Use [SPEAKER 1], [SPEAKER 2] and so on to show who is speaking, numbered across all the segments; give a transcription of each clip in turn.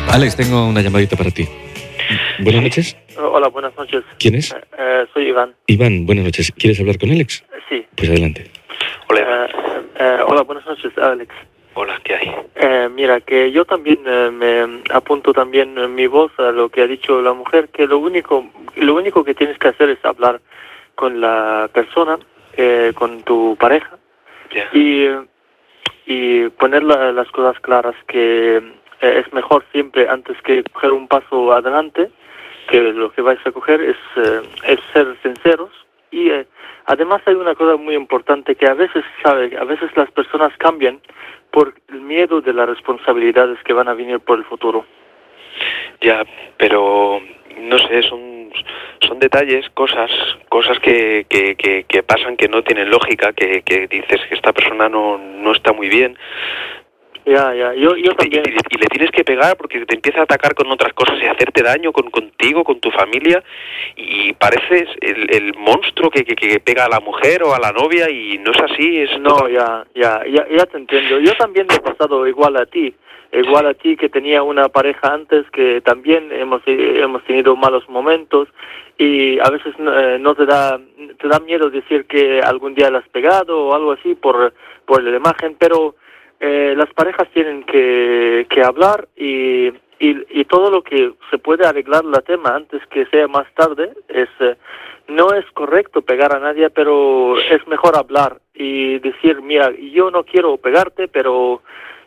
[SPEAKER 1] Alex, tengo una llamadita para ti. Buenas noches.
[SPEAKER 2] Hola, buenas noches.
[SPEAKER 1] ¿Quién es?
[SPEAKER 2] Soy Iván.
[SPEAKER 1] Iván, buenas noches. ¿Quieres hablar con Alex?
[SPEAKER 2] Sí.
[SPEAKER 1] Pues adelante.
[SPEAKER 2] Hola. Hola, buenas noches, Alex.
[SPEAKER 3] Hola, ¿qué hay?
[SPEAKER 2] Mira, que yo también me apunto también mi voz a lo que ha dicho la mujer, que lo único que tienes que hacer es hablar con la persona, con tu pareja,
[SPEAKER 3] Ya.
[SPEAKER 2] y poner las cosas claras, que es mejor siempre, antes que coger un paso adelante, que lo que vais a coger es ser sinceros. Y además hay una cosa muy importante, que a veces las personas cambian por el miedo de las responsabilidades que van a venir por el futuro.
[SPEAKER 3] Ya, pero no sé, son detalles, cosas que pasan, que no tienen lógica, que dices que esta persona no está muy bien.
[SPEAKER 2] Ya, yo también.
[SPEAKER 3] Y le tienes que pegar porque te empieza a atacar con otras cosas y a hacerte daño contigo, con tu familia, y pareces el monstruo que pega a la mujer o a la novia, y no es así.
[SPEAKER 2] No, ya te entiendo. Yo también me he pasado igual a ti, que tenía una pareja antes, que también hemos tenido malos momentos, y a veces no te da miedo decir que algún día la has pegado o algo así por la imagen, pero las parejas tienen que hablar, y todo lo que se puede arreglar la tema antes que sea más tarde. No es correcto pegar a nadie, pero es mejor hablar y decir, mira, yo no quiero pegarte, pero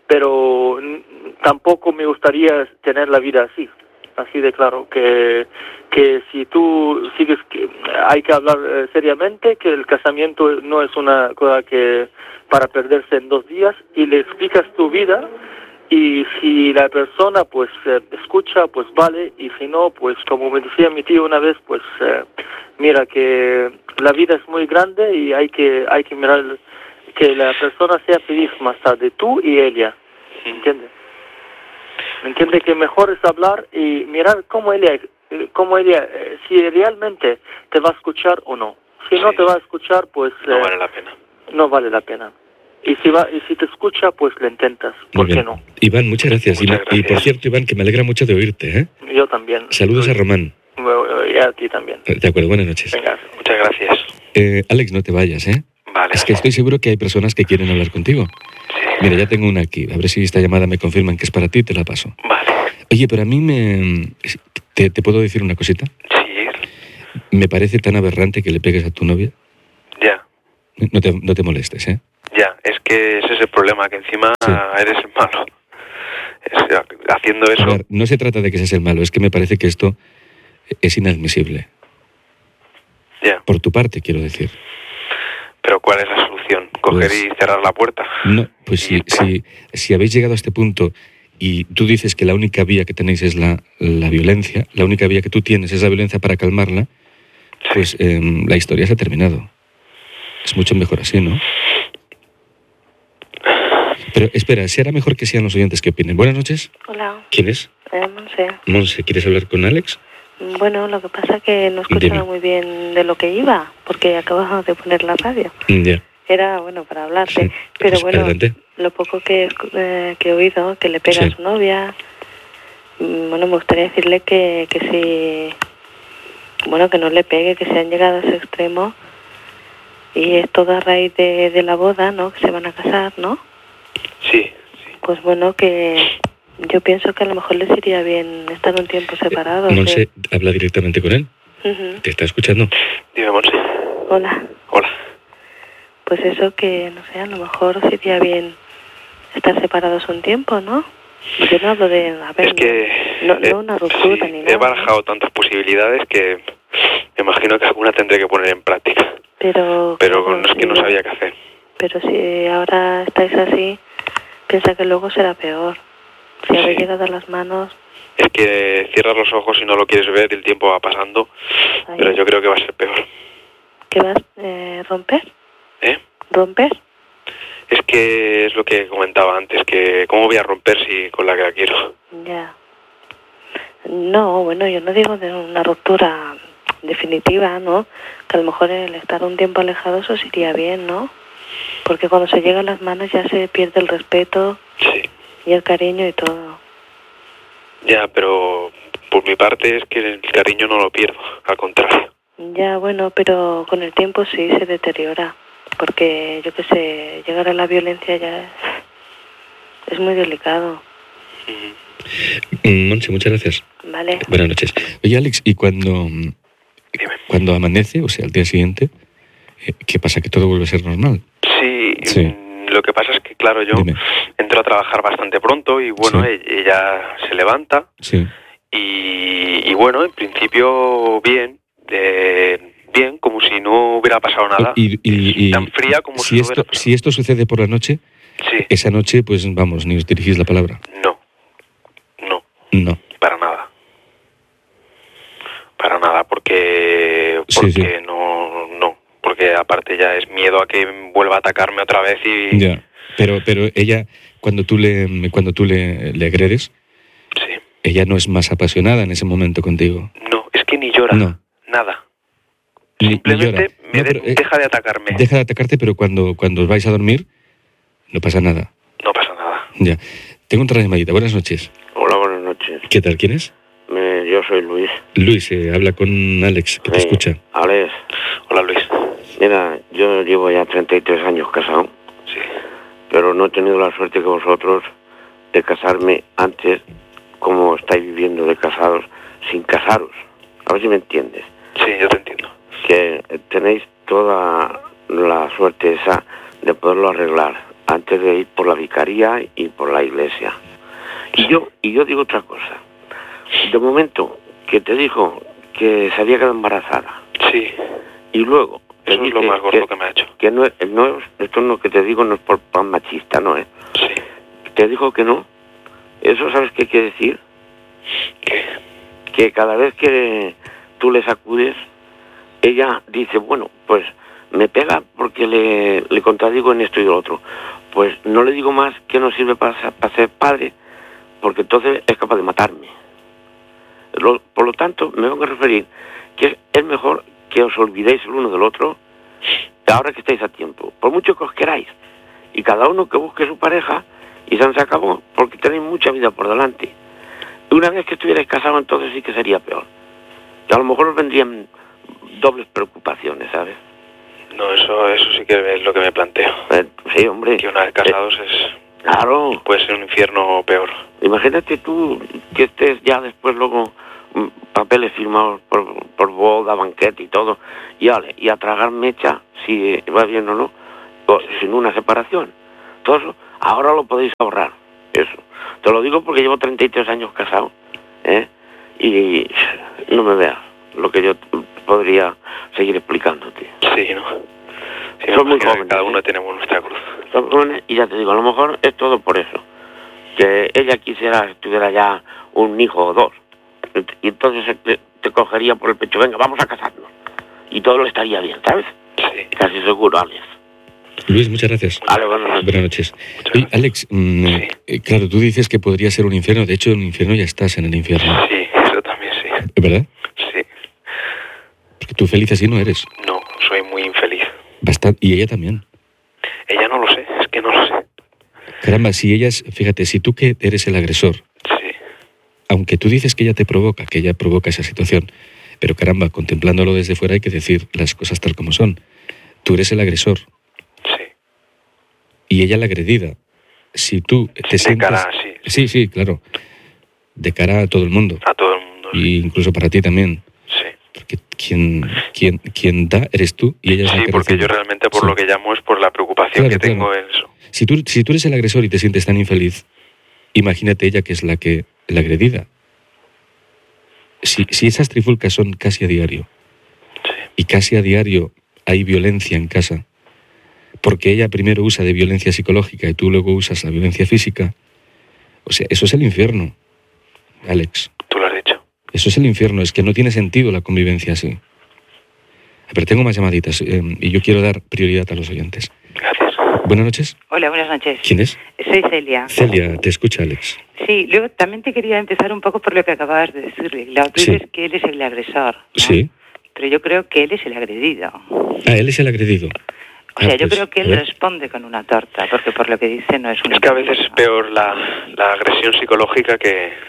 [SPEAKER 2] tampoco me gustaría tener la vida así de claro, que si tú sigues, que hay que hablar seriamente, que el casamiento no es una cosa que para perderse en 2 días, y le explicas tu vida, y si la persona pues escucha, pues vale, y si no, pues como me decía mi tío una vez, pues mira, que la vida es muy grande y hay que mirar que la persona sea feliz más tarde, tú y ella, ¿entiendes? ¿Entiende? Que mejor es hablar y mirar cómo ella si realmente te va a escuchar o no. Si no te va a escuchar, pues
[SPEAKER 3] no vale la pena.
[SPEAKER 2] No vale la pena. Y si te escucha, pues le intentas. ¿Por qué no?
[SPEAKER 1] Iván, muchas gracias. Y por cierto, Iván, que me alegra mucho de oírte, ¿eh?
[SPEAKER 2] Yo también.
[SPEAKER 1] Saludos a Román.
[SPEAKER 2] Y a ti también.
[SPEAKER 1] De acuerdo, buenas noches.
[SPEAKER 2] Venga.
[SPEAKER 3] Muchas gracias.
[SPEAKER 1] Alex, no te vayas, ¿eh?
[SPEAKER 3] Vale.
[SPEAKER 1] Es que estoy seguro que hay personas que quieren hablar contigo.
[SPEAKER 3] Sí.
[SPEAKER 1] Mira, ya tengo una aquí. A ver si esta llamada me confirman que es para ti, te la paso.
[SPEAKER 3] Vale.
[SPEAKER 1] Oye, pero a mí ¿Te puedo decir una cosita?
[SPEAKER 3] Sí.
[SPEAKER 1] Me parece tan aberrante que le pegues a tu novia.
[SPEAKER 3] Ya.
[SPEAKER 1] No te molestes, ¿eh?
[SPEAKER 3] Ya, es que ese es el problema, que encima eres el malo. Haciendo eso...
[SPEAKER 1] A ver, no se trata de que seas el malo, es que me parece que esto es inadmisible.
[SPEAKER 3] Ya.
[SPEAKER 1] Por tu parte, quiero decir.
[SPEAKER 3] Pero ¿cuál es la solución? ¿Coger
[SPEAKER 1] Pues,
[SPEAKER 3] y cerrar la puerta?
[SPEAKER 1] No, pues si habéis llegado a este punto y tú dices que la única vía que tenéis es la violencia, la única vía que tú tienes es la violencia para calmarla, pues la historia se ha terminado. Es mucho mejor así, ¿no? Pero espera, ¿será mejor que sean los oyentes que opinen? Buenas noches.
[SPEAKER 4] Hola.
[SPEAKER 1] ¿Quién es?
[SPEAKER 4] Monse.
[SPEAKER 1] Monse, ¿quieres hablar con Alex?
[SPEAKER 4] Bueno, lo que pasa es que no escuchaba muy bien de lo que iba, porque acabamos de poner la radio.
[SPEAKER 1] Ya.
[SPEAKER 4] Era, bueno, para hablarte.
[SPEAKER 1] Sí,
[SPEAKER 4] pero
[SPEAKER 1] pues,
[SPEAKER 4] bueno,
[SPEAKER 1] adelante.
[SPEAKER 4] lo poco que he oído, que le pega a su novia, bueno, me gustaría decirle que sí, bueno, que no le pegue, que se han llegado a ese extremo, y es todo a raíz de la boda, ¿no?, que se van a casar, ¿no?
[SPEAKER 3] Sí.
[SPEAKER 4] Pues bueno, que yo pienso que a lo mejor les iría bien estar un tiempo separados.
[SPEAKER 1] Monse, habla directamente con él. ¿Te está escuchando?
[SPEAKER 3] Dime, Monse.
[SPEAKER 4] Hola.
[SPEAKER 3] Hola.
[SPEAKER 4] Pues eso, que no sé, a lo mejor sería bien estar separados un tiempo, ¿no? Yo no hablo de... A ver,
[SPEAKER 3] es que...
[SPEAKER 4] no una ruptura ni nada.
[SPEAKER 3] He barajado tantas posibilidades que me imagino que alguna tendré que poner en práctica. Pero no es que no sabía qué hacer.
[SPEAKER 4] Pero si ahora estáis así, piensa que luego será peor. Si habéis llegado a las manos...
[SPEAKER 3] Es que cierras los ojos y no lo quieres ver, el tiempo va pasando, pero yo creo que va a ser peor.
[SPEAKER 4] ¿Qué vas a romper? ¿Romper?
[SPEAKER 3] Es que es lo que comentaba antes, que ¿cómo voy a romper si con la que la quiero?
[SPEAKER 4] Ya. No, bueno, yo no digo de una ruptura definitiva, ¿no? Que a lo mejor el estar un tiempo alejado eso iría bien, ¿no? Porque cuando se llega a las manos ya se pierde el respeto y el cariño y todo.
[SPEAKER 3] Ya, pero por mi parte es que el cariño no lo pierdo, al contrario.
[SPEAKER 4] Ya, bueno, pero con el tiempo sí se deteriora. Porque, yo qué sé, llegar a la violencia ya es muy delicado.
[SPEAKER 1] Monse, muchas gracias.
[SPEAKER 4] Vale.
[SPEAKER 1] Buenas noches. Oye, Alex, ¿y cuando amanece, o sea, al día siguiente, qué pasa? ¿Que todo vuelve a ser normal?
[SPEAKER 3] Sí. Lo que pasa es que, claro, yo entro a trabajar bastante pronto y, bueno, ella se levanta.
[SPEAKER 1] Sí.
[SPEAKER 3] Y bueno, en principio bien, bien, como si no hubiera pasado nada.
[SPEAKER 1] Y
[SPEAKER 3] tan fría como
[SPEAKER 1] si esto, si esto sucede por la noche, esa noche, pues vamos, ni os dirigís la palabra.
[SPEAKER 3] No.
[SPEAKER 1] No.
[SPEAKER 3] Para nada, porque no, porque aparte ya es miedo a que vuelva a atacarme otra vez y...
[SPEAKER 1] Ya, pero ella, cuando tú le agredes, ella no es más apasionada en ese momento contigo.
[SPEAKER 3] No, es que ni llora, nada. Simplemente deja de atacarme.
[SPEAKER 1] Deja de atacarte, pero cuando os vais a dormir, no pasa nada.
[SPEAKER 3] No pasa nada.
[SPEAKER 1] Ya. Tengo otra llamadita. Buenas noches.
[SPEAKER 5] Hola, buenas noches.
[SPEAKER 1] ¿Qué tal? ¿Quién es?
[SPEAKER 5] Yo soy Luis.
[SPEAKER 1] Luis, habla con Alex, que te escucha.
[SPEAKER 5] Alex.
[SPEAKER 3] Hola, Luis.
[SPEAKER 5] Mira, yo llevo ya 33 años casado.
[SPEAKER 3] Sí.
[SPEAKER 5] Pero no he tenido la suerte que vosotros de casarme antes, como estáis viviendo de casados, sin casaros. A ver si me entiendes.
[SPEAKER 3] Sí, yo te entiendo.
[SPEAKER 5] Que tenéis toda la suerte esa de poderlo arreglar antes de ir por la vicaría y por la iglesia. Y yo digo otra cosa. De momento que te dijo que se había quedado embarazada.
[SPEAKER 3] Sí.
[SPEAKER 5] Y luego...
[SPEAKER 3] Eso es lo más gordo que me ha hecho.
[SPEAKER 5] Que esto no que te digo no es por pan machista, ¿no?
[SPEAKER 3] Sí.
[SPEAKER 5] Te dijo que no. ¿Eso sabes qué quiere decir?
[SPEAKER 3] ¿Qué?
[SPEAKER 5] Que cada vez que tú le sacudes, ella dice, bueno, pues me pega porque le contradigo en esto y lo otro. Pues no le digo más que no sirve para ser padre, porque entonces es capaz de matarme. Por lo tanto, me vengo a referir que es mejor que os olvidéis el uno del otro ahora que estáis a tiempo, por mucho que os queráis, y cada uno que busque su pareja y se acabó, porque tenéis mucha vida por delante. Y una vez que estuvierais casados, entonces sí que sería peor. Y a lo mejor os vendrían dobles preocupaciones, ¿sabes?
[SPEAKER 3] No, eso sí que es lo que me planteo.
[SPEAKER 5] Sí, hombre.
[SPEAKER 3] Que una vez casados es...
[SPEAKER 5] Claro.
[SPEAKER 3] Puede ser un infierno peor.
[SPEAKER 5] Imagínate tú que estés ya después luego papeles firmados por boda, banquete y todo, y a tragar mecha, si va bien o no, sin una separación. Todo eso, ahora lo podéis ahorrar. Eso. Te lo digo porque llevo 33 años casado, y no me veas lo que yo podría seguir explicándote.
[SPEAKER 3] Sí, ¿no? Sí,
[SPEAKER 5] son muy jóvenes.
[SPEAKER 3] Cada uno tenemos nuestra cruz.
[SPEAKER 5] Son jóvenes, y ya te digo, a lo mejor es todo por eso. Que ella quisiera que tuviera ya un hijo o dos. Y entonces te cogería por el pecho, venga, vamos a casarnos. Y todo lo estaría bien, ¿sabes?
[SPEAKER 3] Sí.
[SPEAKER 5] Casi seguro, Alex.
[SPEAKER 1] Luis, muchas gracias.
[SPEAKER 5] Vale, buenas
[SPEAKER 1] noches. Oye, Alex, claro, tú dices que podría ser un infierno. De hecho, en un infierno ya estás en el infierno.
[SPEAKER 3] Sí, eso también sí.
[SPEAKER 1] ¿Verdad?
[SPEAKER 3] Sí.
[SPEAKER 1] Porque tú feliz así no eres.
[SPEAKER 3] No, soy muy infeliz.
[SPEAKER 1] Bastante. Y ella también.
[SPEAKER 3] Ella no lo sé, es que no lo sé.
[SPEAKER 1] Caramba, si ella es... Fíjate, si tú que eres el agresor...
[SPEAKER 3] Sí.
[SPEAKER 1] Aunque tú dices que ella te provoca, que ella provoca esa situación, pero caramba, contemplándolo desde fuera hay que decir las cosas tal como son. Tú eres el agresor.
[SPEAKER 3] Sí.
[SPEAKER 1] Y ella la agredida. Si tú te sientes...
[SPEAKER 3] De cara, sí.
[SPEAKER 1] Sí, claro. De cara a todo el mundo.
[SPEAKER 3] A todo el mundo.
[SPEAKER 1] Y incluso para ti también.
[SPEAKER 3] Sí.
[SPEAKER 1] Porque quien da eres tú y ella es la que
[SPEAKER 3] Sí, porque
[SPEAKER 1] recibe.
[SPEAKER 3] yo realmente por lo que llamo es por la preocupación que tengo en eso.
[SPEAKER 1] Si tú eres el agresor y te sientes tan infeliz, imagínate ella que es la agredida. Si esas trifulcas son casi a diario, y casi a diario hay violencia en casa, porque ella primero usa de violencia psicológica y tú luego usas la violencia física, o sea, eso es el infierno, Alex.
[SPEAKER 3] Tú lo has dicho.
[SPEAKER 1] Eso es el infierno, es que no tiene sentido la convivencia así. Pero tengo más llamaditas y yo quiero dar prioridad a los oyentes.
[SPEAKER 3] Gracias.
[SPEAKER 1] Buenas noches.
[SPEAKER 6] Hola, buenas noches.
[SPEAKER 1] ¿Quién es?
[SPEAKER 6] Soy Celia.
[SPEAKER 1] Celia, te escucha Alex.
[SPEAKER 6] Sí, luego también te quería empezar un poco por lo que acababas de decirle. Claro, tú dices que él es el agresor, ¿no?
[SPEAKER 1] Sí.
[SPEAKER 6] Pero yo creo que él es el agredido.
[SPEAKER 1] Ah, él es el agredido.
[SPEAKER 6] O sea, yo
[SPEAKER 1] pues,
[SPEAKER 6] creo que él responde con una torta, porque por lo que dice no es una...
[SPEAKER 3] Es que a veces es peor la agresión psicológica que...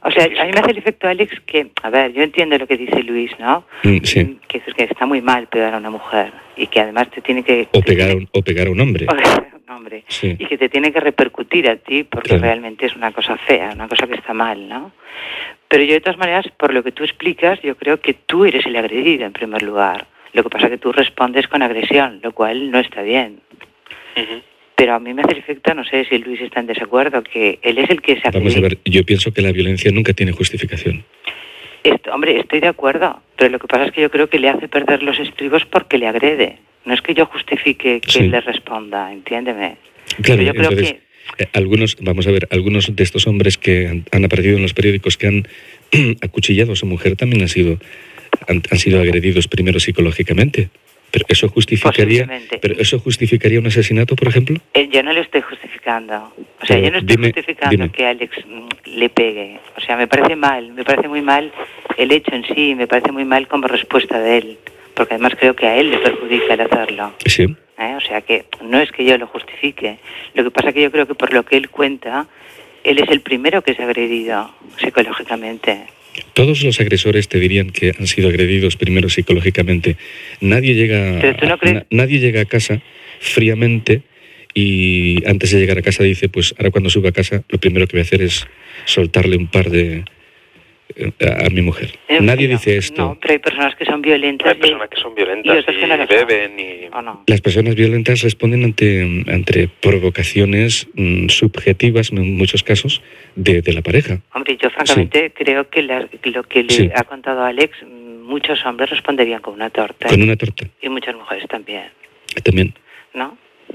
[SPEAKER 6] O sea, a mí me hace el efecto, Alex, que, a ver, yo entiendo lo que dice Luis, ¿no?
[SPEAKER 1] Sí.
[SPEAKER 6] Que está muy mal pegar a una mujer y que además te tiene que...
[SPEAKER 1] O pegar a un hombre.
[SPEAKER 6] O pegar a un hombre.
[SPEAKER 1] Sí.
[SPEAKER 6] Y que te tiene que repercutir a ti porque
[SPEAKER 1] Claro.
[SPEAKER 6] realmente es una cosa fea, una cosa que está mal, ¿no? Pero yo, de todas maneras, por lo que tú explicas, yo creo que tú eres el agredido en primer lugar. Lo que pasa es que tú respondes con agresión, lo cual no está bien.
[SPEAKER 3] Ujú.
[SPEAKER 6] Pero a mí me hace el efecto, no sé si Luis está en desacuerdo, que él es el que se
[SPEAKER 1] Vamos a ver, yo pienso que la violencia nunca tiene justificación.
[SPEAKER 6] Hombre, estoy de acuerdo, pero lo que pasa es que yo creo que le hace perder los estribos porque le agrede. No es que yo justifique que
[SPEAKER 1] Sí.
[SPEAKER 6] él le responda, entiéndeme.
[SPEAKER 1] Claro,
[SPEAKER 6] Pero yo creo
[SPEAKER 1] entonces,
[SPEAKER 6] que...
[SPEAKER 1] algunos de estos hombres que han aparecido en los periódicos que han acuchillado a su mujer también han sido agredidos primero psicológicamente. Pero eso justificaría un asesinato, por ejemplo.
[SPEAKER 6] Yo no le estoy justificando. O sea,
[SPEAKER 1] Pero
[SPEAKER 6] yo no estoy
[SPEAKER 1] dime.
[SPEAKER 6] justificando que Alex le pegue. O sea, me parece muy mal el hecho en sí, me parece muy mal como respuesta de él. Porque además creo que a él le perjudica el hacerlo.
[SPEAKER 1] Sí.
[SPEAKER 6] O sea, que no es que yo lo justifique. Lo que pasa es que yo creo que por lo que él cuenta, él es el primero que es agredido psicológicamente.
[SPEAKER 1] Todos los agresores te dirían que han sido agredidos primero psicológicamente. Nadie llega a casa fríamente y antes de llegar a casa dice, pues ahora cuando suba a casa lo primero que voy a hacer es soltarle un par a mi mujer. Nadie dice esto.
[SPEAKER 6] No, pero hay personas que son violentas.
[SPEAKER 3] Hay personas que son violentas y beben y...
[SPEAKER 6] ¿O no?
[SPEAKER 1] Las personas violentas responden ante provocaciones subjetivas, en muchos casos, de la pareja.
[SPEAKER 6] Hombre, yo francamente creo que lo que le ha contado Alex, muchos hombres responderían con una torta.
[SPEAKER 1] Con una torta.
[SPEAKER 6] Y muchas mujeres también.
[SPEAKER 1] También.
[SPEAKER 6] ¿No?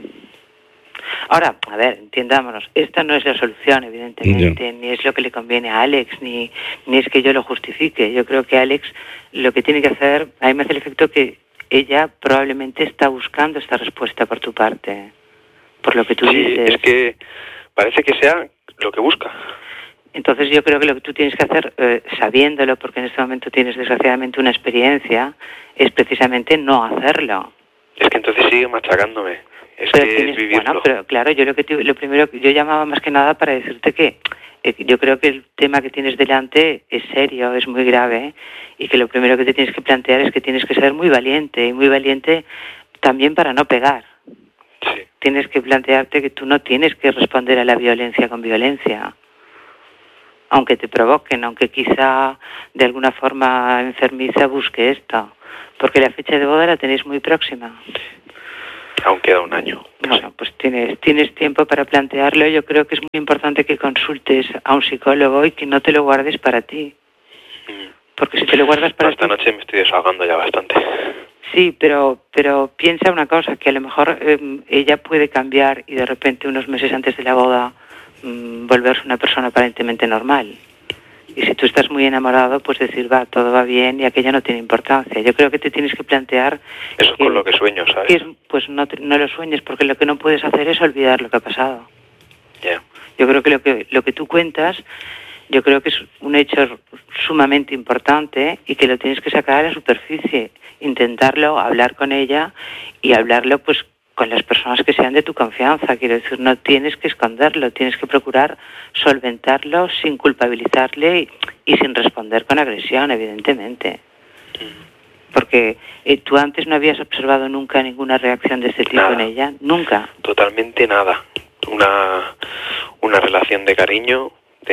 [SPEAKER 6] Ahora, a ver, entiendámonos, esta no es la solución, evidentemente, ni es lo que le conviene a Alex, ni es que yo lo justifique. Yo creo que Alex lo que tiene que hacer, a mí me hace el efecto que ella probablemente está buscando esta respuesta por tu parte, por lo que tú dices.
[SPEAKER 3] Sí, es que parece que sea lo que busca.
[SPEAKER 6] Entonces yo creo que lo que tú tienes que hacer, sabiéndolo, porque en este momento tienes desgraciadamente una experiencia, es precisamente no hacerlo.
[SPEAKER 3] Es que entonces sigue machacándome. Es que es vivirlo.
[SPEAKER 6] Bueno, pero claro, yo lo primero que yo llamaba más que nada para decirte que yo creo que el tema que tienes delante es serio, es muy grave, y que lo primero que te tienes que plantear es que tienes que ser muy valiente, y muy valiente también para no pegar.
[SPEAKER 3] Sí.
[SPEAKER 6] Tienes que plantearte que tú no tienes que responder a la violencia con violencia, aunque te provoquen, aunque quizá de alguna forma enfermiza busque esto, porque la fecha de boda la tenéis muy próxima.
[SPEAKER 3] Aún queda un año.
[SPEAKER 6] Bueno, pues tienes tiempo para plantearlo. Yo creo que es muy importante que consultes a un psicólogo y que no te lo guardes para ti. Porque si te lo guardas para
[SPEAKER 3] esta noche me estoy desahogando ya bastante.
[SPEAKER 6] Sí, pero piensa una cosa, que a lo mejor ella puede cambiar y de repente unos meses antes de la boda volverse una persona aparentemente normal. Y si tú estás muy enamorado, pues decir, todo va bien y aquello no tiene importancia. Yo creo que te tienes que plantear...
[SPEAKER 3] Eso es con lo que sueño, ¿sabes?
[SPEAKER 6] Que pues no lo sueñes, porque lo que no puedes hacer es olvidar lo que ha pasado.
[SPEAKER 3] Yeah.
[SPEAKER 6] Yo creo que lo que tú cuentas, yo creo que es un hecho sumamente importante y que lo tienes que sacar a la superficie. Intentarlo, hablar con ella y hablarlo pues con las personas que sean de tu confianza. Quiero decir, no tienes que esconderlo, tienes que procurar solventarlo sin culpabilizarle y sin responder con agresión, evidentemente. Porque tú antes no habías observado nunca ninguna reacción de este tipo en ella, nunca.
[SPEAKER 3] Totalmente nada. Una relación de cariño,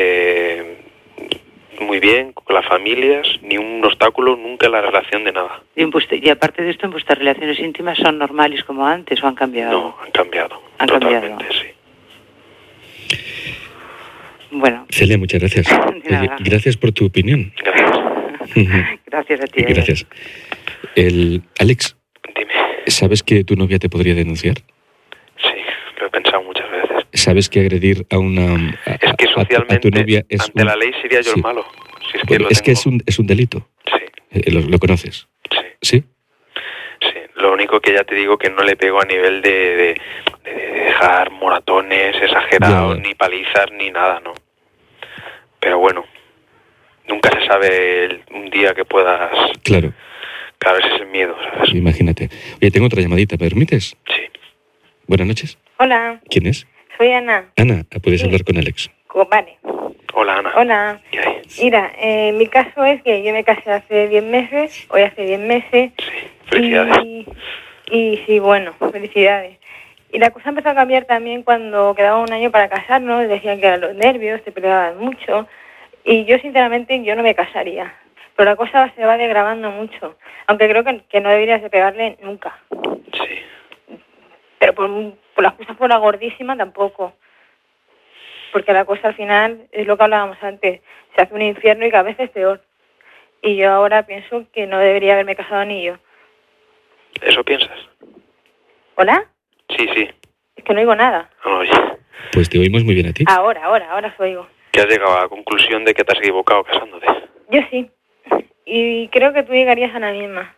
[SPEAKER 3] muy bien, con las familias, ni un obstáculo, nunca la relación de nada.
[SPEAKER 6] Y aparte de esto, ¿en vuestras relaciones íntimas son normales como antes o han cambiado?
[SPEAKER 3] No, han cambiado.
[SPEAKER 6] Han
[SPEAKER 3] totalmente,
[SPEAKER 6] cambiado.
[SPEAKER 3] Sí.
[SPEAKER 6] Bueno.
[SPEAKER 1] Celia, muchas gracias. Oye, gracias por tu opinión.
[SPEAKER 3] Gracias.
[SPEAKER 6] Gracias a ti.
[SPEAKER 1] Gracias. Alex,
[SPEAKER 3] dime.
[SPEAKER 1] ¿Sabes que tu novia te podría denunciar?
[SPEAKER 3] Sí, lo he pensado muchas veces.
[SPEAKER 1] ¿Sabes que agredir a una
[SPEAKER 3] es que socialmente,
[SPEAKER 1] a tu novia es
[SPEAKER 3] ante la ley sería yo el malo? Si es que,
[SPEAKER 1] bueno, que es un delito.
[SPEAKER 3] Sí.
[SPEAKER 1] ¿Lo conoces?
[SPEAKER 3] Sí.
[SPEAKER 1] ¿Sí?
[SPEAKER 3] Sí. Lo único que ya te digo que no le pego a nivel de dejar moratones exagerados, ni palizas, ni nada, ¿no? Pero bueno, nunca se sabe un día que puedas...
[SPEAKER 1] Claro.
[SPEAKER 3] Claro, ese es el miedo, ¿sabes?
[SPEAKER 1] Imagínate. Oye, tengo otra llamadita, ¿me permites?
[SPEAKER 3] Sí.
[SPEAKER 1] Buenas noches.
[SPEAKER 7] Hola.
[SPEAKER 1] ¿Quién es?
[SPEAKER 7] Soy Ana.
[SPEAKER 1] Ana, puedes hablar con Alex.
[SPEAKER 7] Vale.
[SPEAKER 3] Hola, Ana.
[SPEAKER 7] Hola.
[SPEAKER 3] ¿Qué hay?
[SPEAKER 7] Mira, mi caso es que yo me casé hace 10 meses, hoy hace 10 meses.
[SPEAKER 3] Sí, felicidades.
[SPEAKER 7] Y sí, bueno, felicidades. Y la cosa empezó a cambiar también cuando quedaba un año para casarnos, decían que eran los nervios, te peleaban mucho. Y yo, sinceramente, yo no me casaría. Pero la cosa se va degradando mucho. Aunque creo que no deberías de pegarle nunca.
[SPEAKER 3] Sí.
[SPEAKER 7] Pero por la excusa fuera gordísima tampoco. Porque la cosa al final es lo que hablábamos antes. Se hace un infierno y cada vez es peor. Y yo ahora pienso que no debería haberme casado ni yo.
[SPEAKER 3] ¿Eso piensas?
[SPEAKER 7] ¿Hola?
[SPEAKER 3] Sí, sí.
[SPEAKER 7] Es que no oigo nada.
[SPEAKER 3] Oye.
[SPEAKER 1] Pues te oímos muy bien a ti.
[SPEAKER 7] Ahora os oigo.
[SPEAKER 3] ¿Que has llegado a la conclusión de que te has equivocado casándote?
[SPEAKER 7] Yo sí. Y creo que tú llegarías a la misma.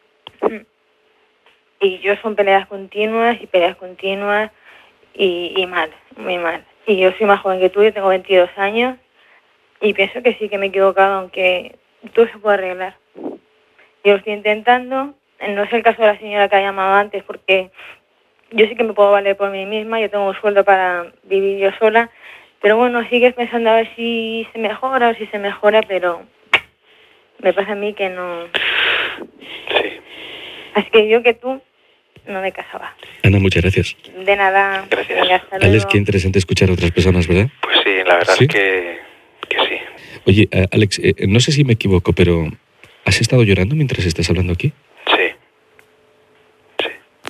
[SPEAKER 7] Y yo son peleas continuas y mal, muy mal. Y yo soy más joven que tú, yo tengo 22 años y pienso que sí que me he equivocado, aunque todo se puede arreglar. Yo lo estoy intentando, no es el caso de la señora que ha llamado antes, porque yo sí que me puedo valer por mí misma, yo tengo un sueldo para vivir yo sola, pero bueno, sigues pensando a ver si se mejora o si se mejora, pero me pasa a mí que no.
[SPEAKER 3] Sí.
[SPEAKER 7] Así que yo que tú no me casaba.
[SPEAKER 1] Ana, muchas gracias.
[SPEAKER 7] De nada.
[SPEAKER 3] Gracias.
[SPEAKER 7] Venga, hasta luego.
[SPEAKER 1] Alex, qué interesante escuchar a otras personas, ¿verdad?
[SPEAKER 3] Pues sí, la verdad
[SPEAKER 1] ¿Sí?
[SPEAKER 3] es que sí.
[SPEAKER 1] Oye, Alex, no sé si me equivoco, pero ¿has estado llorando mientras estás hablando aquí?
[SPEAKER 3] Sí. Sí.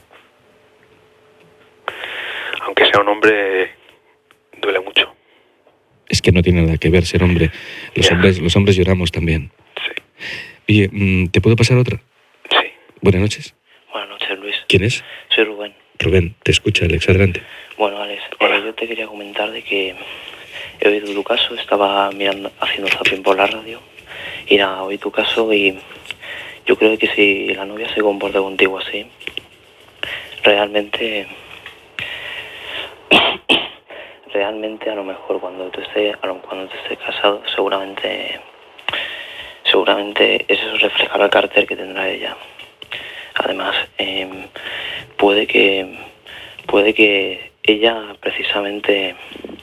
[SPEAKER 3] Aunque sea un hombre, duele mucho.
[SPEAKER 1] Es que no tiene nada que ver ser hombre. Los hombres lloramos también.
[SPEAKER 3] Sí.
[SPEAKER 1] Oye, ¿te puedo pasar otra?
[SPEAKER 3] Sí.
[SPEAKER 1] Buenas noches.
[SPEAKER 8] Buenas noches, Luis.
[SPEAKER 1] ¿Quién es?
[SPEAKER 8] Soy Rubén.
[SPEAKER 1] Rubén, te escucha, Alex, adelante.
[SPEAKER 8] Bueno, Alex,
[SPEAKER 3] Hola.
[SPEAKER 8] yo te quería comentar de que he oído tu caso, estaba haciendo zapping por la radio y nada, oí tu caso y yo creo que si la novia se comporta contigo así, realmente a lo mejor cuando tú estés casado, seguramente eso reflejará el carácter que tendrá ella. Además, puede que ella precisamente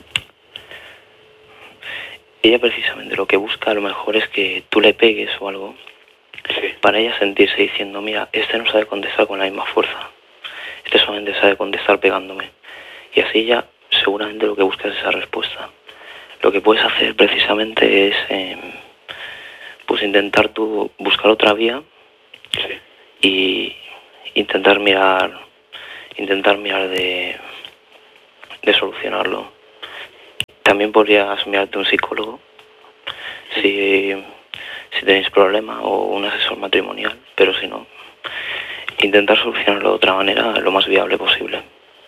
[SPEAKER 8] lo que busca a lo mejor es que tú le pegues o algo,
[SPEAKER 3] Sí.
[SPEAKER 8] para ella sentirse diciendo, mira, este no sabe contestar con la misma fuerza, este solamente sabe contestar pegándome, y así ella seguramente lo que busca es esa respuesta. Lo que puedes hacer precisamente es pues intentar tú buscar otra vía.
[SPEAKER 3] Sí.
[SPEAKER 8] Y intentar mirar de solucionarlo. También podrías mirarte un psicólogo si tenéis problema, o un asesor matrimonial, pero si no, intentar solucionarlo de otra manera lo más viable posible.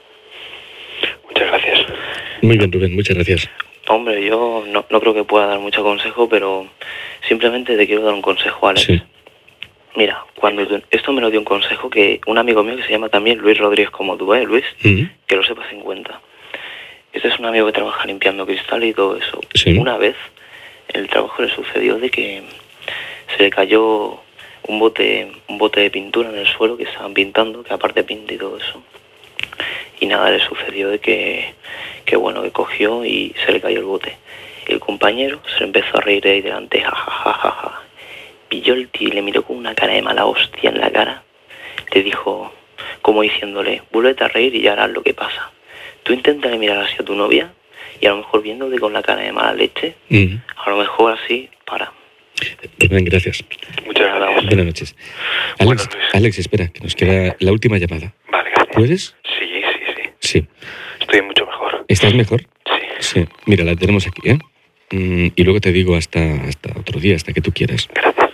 [SPEAKER 3] Muchas gracias.
[SPEAKER 1] Muy bien, Rubén, muchas gracias.
[SPEAKER 8] Hombre, yo no creo que pueda dar mucho consejo, pero simplemente te quiero dar un consejo, Alex.
[SPEAKER 1] Sí.
[SPEAKER 8] Mira, esto me lo dio un consejo que un amigo mío que se llama también Luis Rodríguez, como tú, Luis, que lo sepas en cuenta. Este es un amigo que trabaja limpiando cristal y todo eso.
[SPEAKER 1] Sí.
[SPEAKER 8] Una vez, en el trabajo le sucedió de que se le cayó un bote de pintura en el suelo que estaban pintando, que aparte pinta y todo eso. Y nada, le sucedió de que cogió y se le cayó el bote. Y el compañero se le empezó a reír de ahí delante, jajajaja. Pilló el tío y le miró con una cara de mala hostia en la cara. Le dijo, como diciéndole, vuélvete a reír y ya harás lo que pasa. Tú inténtale mirar así a tu novia y a lo mejor viéndote con la cara de mala leche, a lo mejor así para.
[SPEAKER 1] Rubén, gracias.
[SPEAKER 3] Muchas gracias.
[SPEAKER 1] Buenas noches. Alex, espera, que nos queda la última llamada.
[SPEAKER 3] Vale, gracias.
[SPEAKER 1] ¿Puedes?
[SPEAKER 3] Sí.
[SPEAKER 1] Sí.
[SPEAKER 3] Estoy mucho mejor.
[SPEAKER 1] ¿Estás mejor?
[SPEAKER 3] Sí.
[SPEAKER 1] Sí. Mira, la tenemos aquí, ¿eh? Y luego te digo hasta otro día, hasta que tú quieras.
[SPEAKER 3] Gracias.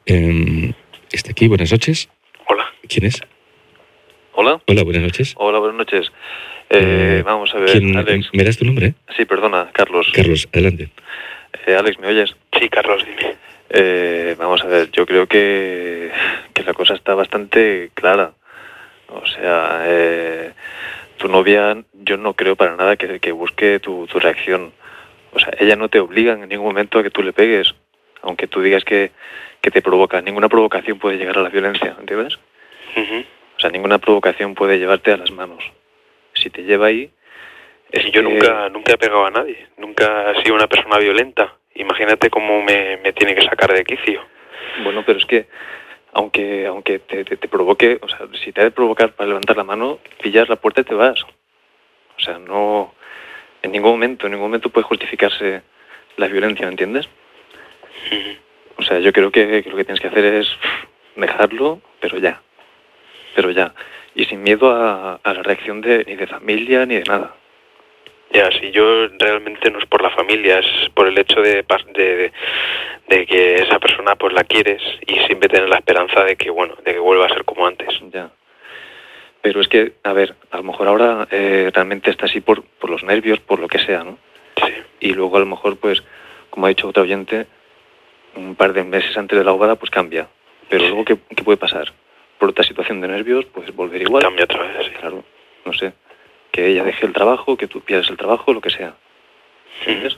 [SPEAKER 1] Está aquí, buenas noches.
[SPEAKER 3] Hola.
[SPEAKER 1] ¿Quién es?
[SPEAKER 9] Hola.
[SPEAKER 1] Hola, buenas noches.
[SPEAKER 9] Hola, buenas noches. Vamos a ver, Alex.
[SPEAKER 1] ¿Me das tu nombre?
[SPEAKER 9] Sí, perdona, Carlos.
[SPEAKER 1] Carlos, adelante.
[SPEAKER 9] Alex, ¿me oyes?
[SPEAKER 3] Sí, Carlos, dime.
[SPEAKER 9] Vamos a ver, yo creo que la cosa está bastante clara. O sea, tu novia, yo no creo para nada que busque tu reacción. O sea, ella no te obliga en ningún momento a que tú le pegues, aunque tú digas que te provoca. Ninguna provocación puede llegar a la violencia, ¿entiendes?
[SPEAKER 3] Uh-huh.
[SPEAKER 9] O sea, ninguna provocación puede llevarte a las manos. Si te lleva ahí...
[SPEAKER 3] Yo nunca he pegado a nadie. Nunca he sido una persona violenta. Imagínate cómo me tiene que sacar de quicio.
[SPEAKER 9] Bueno, pero es que aunque te provoque, o sea, si te ha de provocar para levantar la mano, pillas la puerta y te vas. O sea, no, en ningún momento puede justificarse la violencia, ¿me entiendes? O sea, yo creo que lo que tienes que hacer es dejarlo, pero ya. Y sin miedo a la reacción ni de familia ni de nada.
[SPEAKER 3] Ya, si yo realmente no es por la familia, es por el hecho de que esa persona pues la quieres y siempre tener la esperanza de que vuelva a ser como antes.
[SPEAKER 9] Ya. Pero es que, a ver, a lo mejor ahora realmente está así por los nervios, por lo que sea, ¿no?
[SPEAKER 3] Sí.
[SPEAKER 9] Y luego a lo mejor, pues, como ha dicho otra oyente, un par de meses antes de la boda, pues cambia. Pero luego, ¿qué puede pasar? Por otra situación de nervios, pues volver igual.
[SPEAKER 3] Cambia otra vez, sí.
[SPEAKER 9] Claro, no sé. Que ella deje el trabajo, que tú pierdas el trabajo, lo que sea. ¿Entiendes?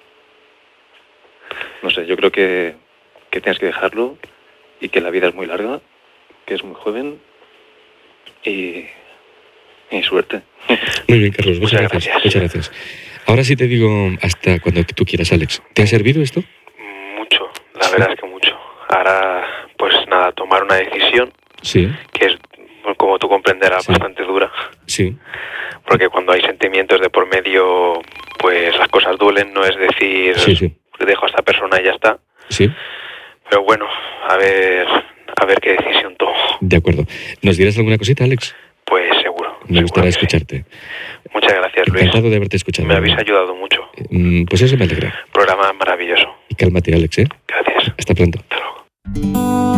[SPEAKER 9] No sé, yo creo que tienes que dejarlo y que la vida es muy larga, que es muy joven y suerte.
[SPEAKER 1] Muy bien, Carlos, muchas gracias. Ahora sí te digo hasta cuando tú quieras, Alex. ¿Te ha servido esto?
[SPEAKER 3] Mucho, la verdad es que mucho. Ahora, pues nada, tomar una decisión que es, como tú comprenderás, bastante dura.
[SPEAKER 1] Sí.
[SPEAKER 3] Porque cuando hay sentimientos de por medio, pues las cosas duelen, no es decir, dejo a esta persona y ya está.
[SPEAKER 1] Sí.
[SPEAKER 3] Pero bueno, a ver qué decisión tomo.
[SPEAKER 1] De acuerdo. ¿Nos dirás alguna cosita, Alex?
[SPEAKER 3] Pues seguro.
[SPEAKER 1] Me gustaría escucharte.
[SPEAKER 3] Muchas gracias, Luis.
[SPEAKER 1] Encantado de haberte escuchado.
[SPEAKER 3] Me habéis ayudado mucho.
[SPEAKER 1] Pues eso me alegra.
[SPEAKER 3] Programa maravilloso.
[SPEAKER 1] Y cálmate, Alex, ¿eh?
[SPEAKER 3] Gracias.
[SPEAKER 1] Hasta pronto.
[SPEAKER 3] Hasta luego.